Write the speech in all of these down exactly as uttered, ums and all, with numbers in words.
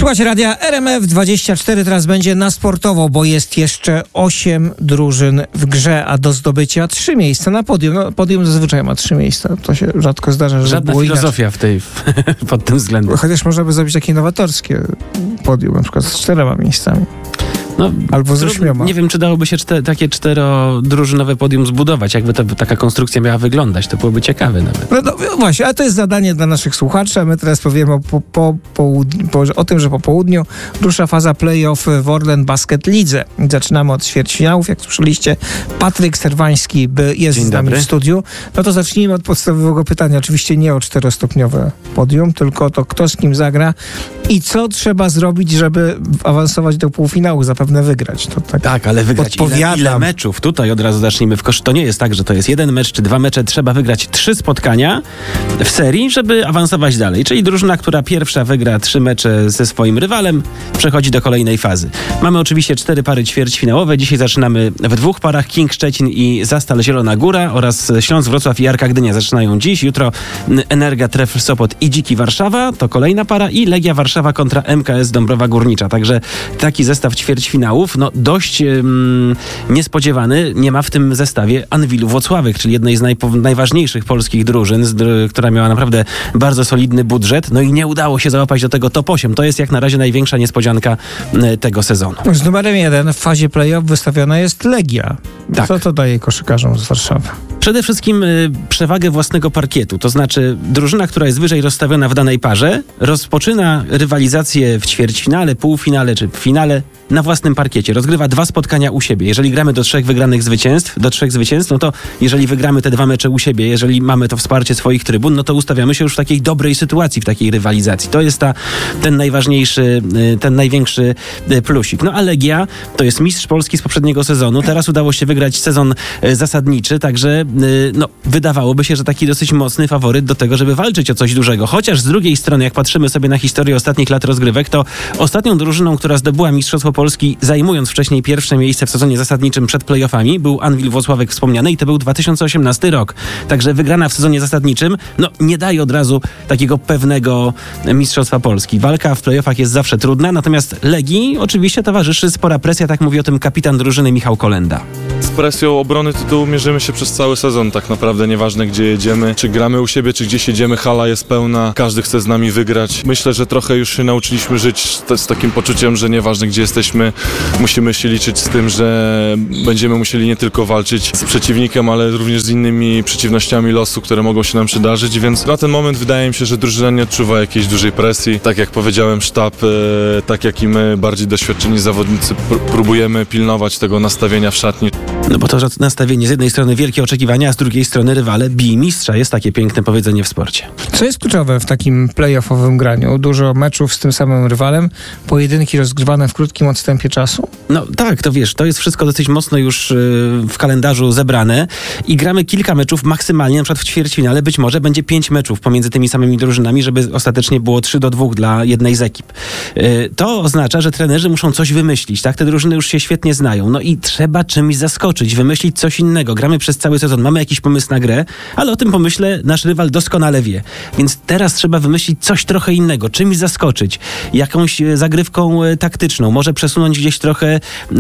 Słuchajcie, radia R M F dwadzieścia cztery teraz będzie na sportowo, bo jest jeszcze osiem drużyn w grze, a do zdobycia trzy miejsca na podium. No, podium zazwyczaj ma trzy miejsca. To się rzadko zdarza, że Żadna było filozofia inaczej. w tej, pod tym względem. Chociaż można by zrobić takie innowatorskie podium, na przykład z czterema miejscami. No, Albo z ośmioma. Nie wiem, czy dałoby się czte, takie czterodrużynowe podium zbudować. Jakby ta, taka konstrukcja miała wyglądać, to byłoby ciekawe nawet. No, no właśnie, ale to jest zadanie dla naszych słuchaczy, a my teraz powiemy o, po, po, południu, po, o tym, że po południu rusza faza play-off w Orlen Basket Lidze. Zaczynamy od ćwierćfinałów, jak słyszeliście. Patryk Serwański jest Dzień z nami dobry. w studiu. No to zacznijmy od podstawowego pytania. Oczywiście nie o czterostopniowe podium, tylko to kto z kim zagra i co trzeba zrobić, żeby awansować do półfinału, zapewne wygrać. To tak, Tak, ale wygrać ile, ile meczów? Tutaj od razu zacznijmy w kosz. To nie jest tak, że to jest jeden mecz czy dwa mecze. Trzeba wygrać trzy spotkania w serii, żeby awansować dalej. Czyli drużyna, która pierwsza wygra trzy mecze ze swoim rywalem, przechodzi do kolejnej fazy. Mamy oczywiście cztery pary ćwierćfinałowe. Dzisiaj zaczynamy w dwóch parach. King Szczecin i Zastal Zielona Góra oraz Śląsk Wrocław i Arka Gdynia zaczynają dziś. Jutro Energa Trefl Sopot i Dziki Warszawa. To kolejna para i Legia Warszawa kontra M K S Dąbrowa Górnicza. Także taki zestaw ćwierćfinałów. No dość um, niespodziewany. Nie ma w tym zestawie Anwilu Włocławek, czyli jednej z najpo- najważniejszych polskich drużyn, z, dr- która miała naprawdę bardzo solidny budżet. No i nie udało się załapać do tego top osiem. To jest jak na razie największa niespodzianka y, tego sezonu. Z numerem jeden w fazie play-off wystawiona jest Legia. Tak. Co to daje koszykarzom z Warszawy? Przede wszystkim y, przewagę własnego parkietu, to znaczy drużyna, która jest wyżej rozstawiona w danej parze, rozpoczyna rywalizację w ćwierćfinale, półfinale czy w finale na własnym parkiecie. Rozgrywa dwa spotkania u siebie. Jeżeli gramy do trzech wygranych zwycięstw, do trzech zwycięstw, no to jeżeli wygramy te dwa mecze u siebie, jeżeli mamy to wsparcie swoich trybun, no to ustawiamy się już w takiej dobrej sytuacji, w takiej rywalizacji. To jest ta, ten najważniejszy, y, ten największy y, plusik. No a Legia to jest mistrz Polski z poprzedniego sezonu. Teraz udało się wygrać sezon y, zasadniczy, także y, no, wydawałoby się, że taki dosyć mocny faworyt do tego, żeby walczyć o coś dużego. Chociaż z drugiej strony, jak patrzymy sobie na historię ostatnich lat rozgrywek, to ostatnią drużyną, która zdobyła Mistrzostwo Polski, zajmując wcześniej pierwsze miejsce w sezonie zasadniczym przed play-offami, był Anwil Włocławek wspomniany i to był dwa tysiące osiemnasty rok. Także wygrana w sezonie zasadniczym, no nie daje od razu takiego pewnego Mistrzostwa Polski. Walka w play-offach jest zawsze trudna, natomiast Legii oczywiście towarzyszy spora presja, tak mówi o tym kapitan drużyny Michał Kolenda. Z presją obrony tytułu mierzymy się przez cały sezon, tak naprawdę nieważne gdzie jedziemy, czy gramy u siebie, czy gdzieś jedziemy, hala jest pełna, każdy chce z nami wygrać. Myślę, że trochę już się nauczyliśmy żyć z takim poczuciem, że nieważne gdzie jesteśmy, musimy się liczyć z tym, że będziemy musieli nie tylko walczyć z przeciwnikiem, ale również z innymi przeciwnościami losu, które mogą się nam przydarzyć, więc na ten moment wydaje mi się, że drużyna nie odczuwa jakiejś dużej presji. Tak jak powiedziałem, sztab, e, tak jak i my, bardziej doświadczeni zawodnicy, pr- próbujemy pilnować tego nastawienia w szatni. No bo to nastawienie z jednej strony wielkie oczekiwania, a z drugiej strony rywale bij mistrza. Jest takie piękne powiedzenie w sporcie. Co jest kluczowe w takim play-offowym graniu? Dużo meczów z tym samym rywalem, pojedynki rozgrywane w krótkim odstępie czasu? No tak, to wiesz, to jest wszystko dosyć mocno już yy, w kalendarzu zebrane i gramy kilka meczów maksymalnie, na przykład w ćwierćfinale być może będzie pięć meczów pomiędzy tymi samymi drużynami, żeby ostatecznie było trzy do dwóch dla jednej z ekip. Yy, to oznacza, że trenerzy muszą coś wymyślić, tak? Te drużyny już się świetnie znają, no i trzeba czymś zaskoczyć, wymyślić coś innego. Gramy przez cały sezon, mamy jakiś pomysł na grę, ale o tym pomyśle nasz rywal doskonale wie. Więc teraz trzeba wymyślić coś trochę innego, czymś zaskoczyć, jakąś zagrywką e, taktyczną, może przesunąć gdzieś trochę e,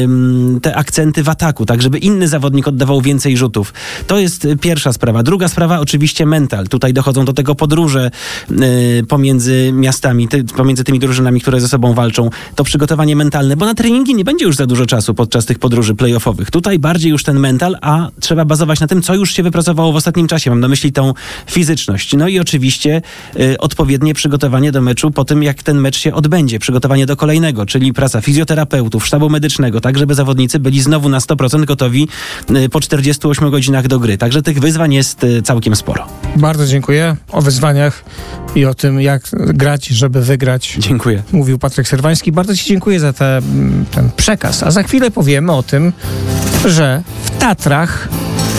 te akcenty w ataku, tak żeby inny zawodnik oddawał więcej rzutów. To jest pierwsza sprawa. Druga sprawa oczywiście mental. Tutaj dochodzą do tego podróże e, pomiędzy miastami, ty, pomiędzy tymi drużynami, które ze sobą walczą. To przygotowanie mentalne, bo na treningi nie będzie już za dużo czasu podczas tych podróży play-offowych. Tutaj bardziej już ten mental, a trzeba bazować na tym, co już się wypracowało w ostatnim czasie. Mam na myśli tą fizyczność. No i oczywiście y, odpowiednie przygotowanie do meczu po tym, jak ten mecz się odbędzie. Przygotowanie do kolejnego, czyli praca fizjoterapeutów, sztabu medycznego, tak żeby zawodnicy byli znowu na sto procent gotowi y, po czterdziestu ośmiu godzinach do gry. Także tych wyzwań jest y, całkiem sporo. Bardzo dziękuję. O wyzwaniach i o tym, jak grać, żeby wygrać. Dziękuję. Mówił Patryk Serwański. Bardzo ci dziękuję za te, ten przekaz. A za chwilę powiemy o tym, że w Tatrach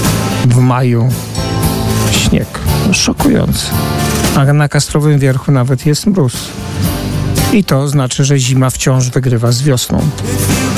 w maju śnieg. Szokujący. A na Kastrowym Wierchu nawet jest mróz. I to znaczy, że zima wciąż wygrywa z wiosną.